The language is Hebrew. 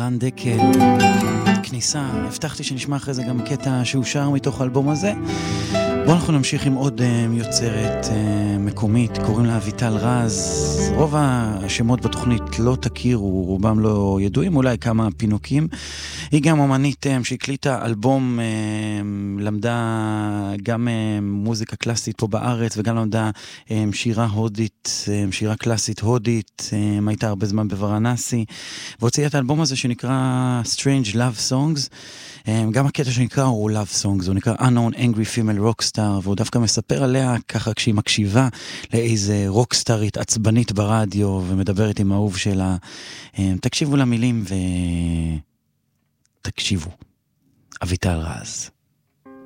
רן דקל, כניסה. הבטחתי שנשמע אחרי זה גם קטע שהוא שר מתוך האלבום הזה. בואו אנחנו נמשיך עם עוד יוצרת מקומית, קוראים לה אביטל רז. רוב השמות בתוכנית לא תכירו, רובם לא ידועים, אולי כמה פינוקים. היא גם אומנית שהקליטה אלבום, למדה גם מוזיקה קלאסית פה בארץ, וגם למדה שירה הודית, שירה קלאסית הודית, הייתה הרבה זמן בוורנסי, והוציאה את האלבום הזה שנקרא Strange Love Songs. גם הקטע שנקרא הוא Love Songs, הוא נקרא Unknown Angry Female Rockstar, והוא דווקא מספר עליה ככה כשהיא מקשיבה לאיזה רוקסטרית עצבנית ברדיו ומדברת עם האהוב שלה. תקשיבו למילים ותקשיבו. אביטל רז.